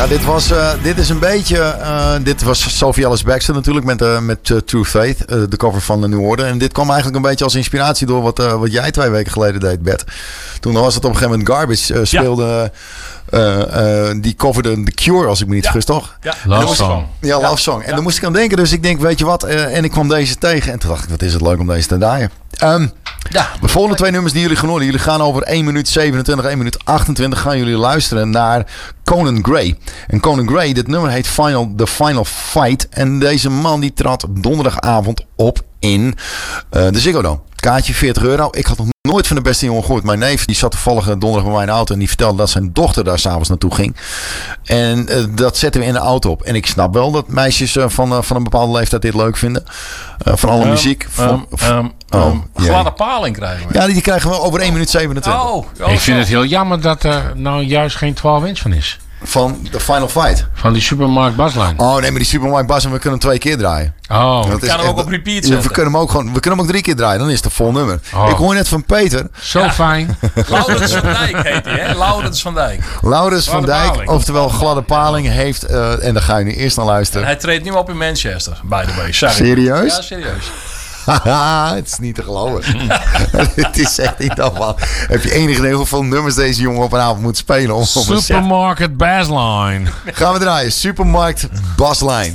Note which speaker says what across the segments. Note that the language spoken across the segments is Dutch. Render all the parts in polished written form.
Speaker 1: Ja, dit is een beetje... dit was Sophie Ellis Bextor natuurlijk met True Faith. De cover van de New Order. En dit kwam eigenlijk een beetje als inspiratie door wat jij 2 weken geleden deed, Bert. Toen was het op een gegeven moment Garbage speelde... die coverde The Cure, als ik me niet vergis, toch?
Speaker 2: Ja, Love Song.
Speaker 1: Ja, Love Song. En daar moest ik aan denken. Dus ik denk, weet je wat? En ik kwam deze tegen. En toen dacht ik, wat is het leuk om deze te draaien. De volgende 2 nummers die jullie gaan horen. Jullie gaan over 1 minuut 27, 1 minuut 28 gaan jullie luisteren naar Conan Gray. En Conan Gray, dit nummer heet The Final Fight. En deze man die trad donderdagavond op in de Ziggo Dome. Kaartje €40. Ik had nog nooit van de beste jongen gehoord. Mijn neef die zat toevallig donderdag bij mij in de auto. En die vertelde dat zijn dochter daar s'avonds naartoe ging. En dat zetten we in de auto op. En ik snap wel dat meisjes van een bepaalde leeftijd dit leuk vinden. Van alle muziek.
Speaker 3: Gladde paling krijgen we.
Speaker 1: Ja, die krijgen we over 1 minuut 27.
Speaker 2: Ik vind het heel jammer dat er nou juist geen 12-inch van is.
Speaker 1: Van The Final Fight.
Speaker 2: Van die Supermarkt Baslijn.
Speaker 1: Oh nee, maar die Supermarkt Bas en we kunnen hem 2 keer draaien.
Speaker 2: Oh.
Speaker 3: We kunnen hem ook op repeat zetten.
Speaker 1: We kunnen hem ook 3 keer draaien. Dan is het een vol nummer. Oh. Ik hoor net van Peter.
Speaker 2: Zo fijn.
Speaker 3: Laurens van Dijk heet hij, hè? Laurens van Dijk.
Speaker 1: Oftewel Gladde Paling heeft... en daar ga je nu eerst naar luisteren.
Speaker 3: En hij treedt nu op in Manchester, by the way.
Speaker 1: Serieus?
Speaker 3: Ja, serieus.
Speaker 1: Het is niet te geloven. Het is echt niet normaal. Heb je enig idee hoeveel nummers deze jongen op een avond moet spelen?
Speaker 2: Supermarket Bassline.
Speaker 1: Gaan we draaien. Supermarkt Bassline.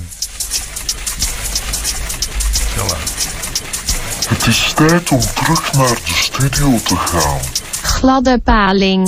Speaker 4: Het is tijd om terug naar de studio te gaan.
Speaker 5: Gladde Paling.